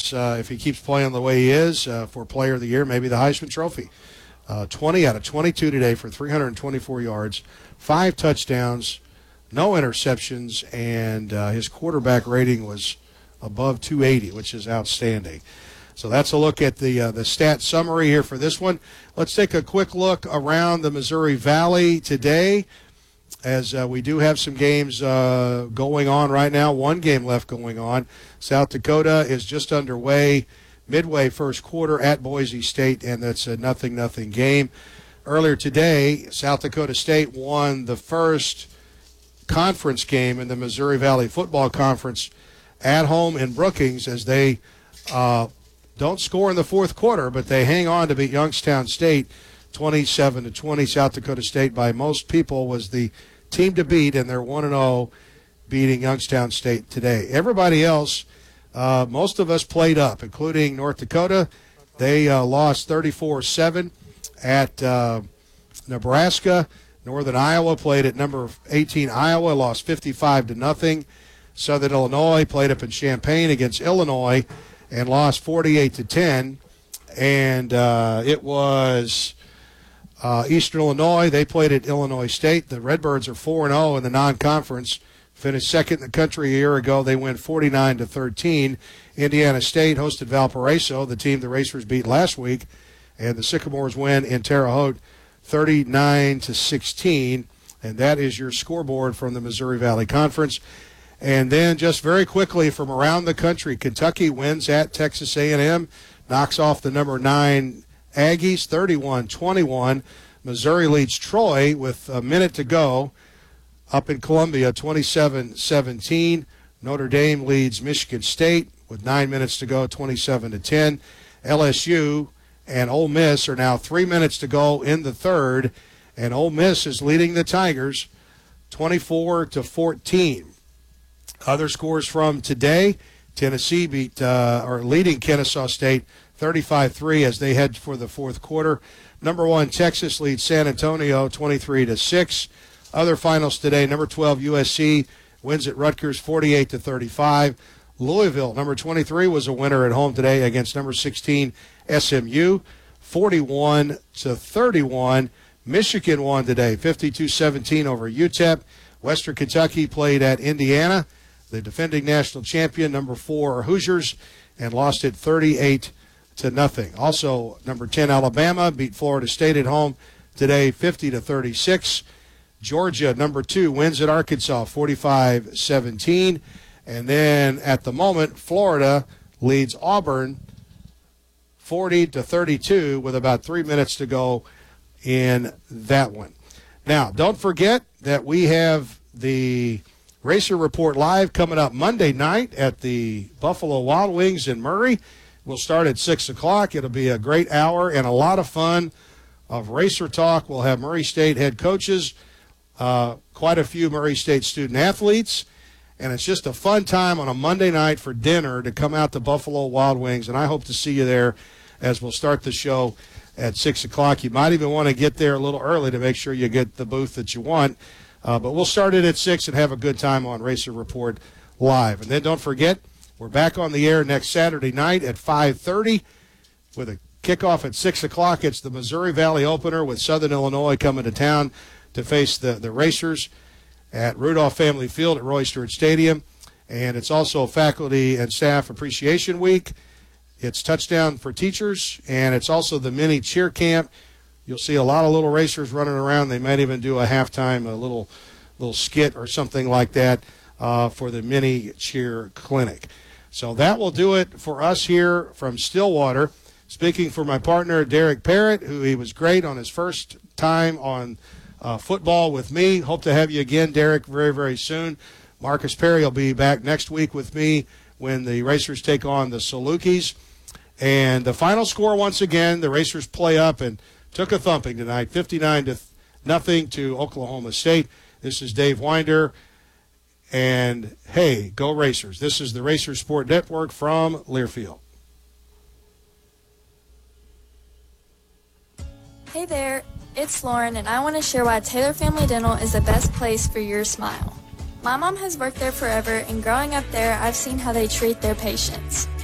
chance, if he keeps playing the way he is, for Player of the Year, maybe the Heisman Trophy. 20 out of 22 today for 324 yards, 5 touchdowns, no interceptions, and his quarterback rating was above 280, which is outstanding. So that's a look at the stat summary here for this one. Let's take a quick look around the Missouri Valley today, as we do have some games going on right now. One game left going on. South Dakota is just underway, midway first quarter at Boise State, and that's a 0-0 game. Earlier today, South Dakota State won the first conference game in the Missouri Valley Football Conference at home in Brookings, as they don't score in the fourth quarter, but they hang on to beat Youngstown State 27-20. South Dakota State, by most people, was the team to beat, and they're 1-0, beating Youngstown State today. Everybody else, most of us played up, including North Dakota. They lost 34-7 at Nebraska. Northern Iowa played at number 18 Iowa, lost 55-0. Southern Illinois played up in Champaign against Illinois and lost 48-10. And it was Eastern Illinois. They played at Illinois State. The Redbirds are 4-0 in the non-conference. Finished second in the country a year ago. They win 49-13. Indiana State hosted Valparaiso, the team the Racers beat last week, and the Sycamores win in Terre Haute 39-16. And that is your scoreboard from the Missouri Valley Conference. And then just very quickly from around the country, Kentucky wins at Texas A&M, knocks off the number 9 Aggies 31-21. Missouri leads Troy with a minute to go up in Columbia 27-17. Notre Dame leads Michigan State with 9 minutes to go 27-10. LSU and Ole Miss are now 3 minutes to go in the third, and Ole Miss is leading the Tigers 24-14. Other scores from today: Tennessee leading Kennesaw State 35-3 as they head for the fourth quarter. Number 1 Texas leads San Antonio 23-6. Other finals today: number 12 USC wins at Rutgers 48-35. Louisville, number 23, was a winner at home today against number 16 SMU 41-31. Michigan won today 52-17 over UTEP. Western Kentucky played at Indiana, the defending national champion, number 4 Hoosiers, and lost it 38-0. Also, number 10 Alabama beat Florida State at home today 50-36. Georgia, number 2, wins at Arkansas 45-17. And then at the moment, Florida leads Auburn 40-32 with about 3 minutes to go in that one. Now, don't forget that we have the Racer Report Live coming up Monday night at the Buffalo Wild Wings in Murray. We'll start at 6 o'clock. It'll be a great hour and a lot of fun of Racer talk. We'll have Murray State head coaches, quite a few Murray State student athletes, and it's just a fun time on a Monday night for dinner to come out to Buffalo Wild Wings, and I hope to see you there as we'll start the show at 6 o'clock. You might even want to get there a little early to make sure you get the booth that you want. But we'll start it at 6 and have a good time on Racer Report Live. And then don't forget, we're back on the air next Saturday night at 5:30 with a kickoff at 6 o'clock. It's the Missouri Valley Opener with Southern Illinois coming to town to face the Racers at Rudolph Family Field at Roy Stewart Stadium. And it's also Faculty and Staff Appreciation Week. It's Touchdown for Teachers, and it's also the mini cheer camp. You'll see a lot of little racers running around. They might even do a halftime, a little skit or something like that for the mini cheer clinic. So that will do it for us here from Stillwater. Speaking for my partner, Derek Parrott, he was great on his first time on football with me. Hope to have you again, Derek, very, very soon. Marcus Perry will be back next week with me when the Racers take on the Salukis. And the final score, once again, the Racers play up and took a thumping tonight, 59-0 to Oklahoma State. This is Dave Winder. And, hey, go Racers. This is the Racer Sport Network from Learfield. Hey there, it's Lauren, and I want to share why Taylor Family Dental is the best place for your smile. My mom has worked there forever, and growing up there, I've seen how they treat their patients.